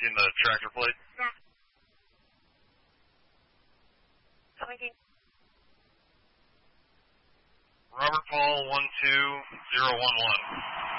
seen the tractor plate? Yeah. 17. Robert Paul 12011.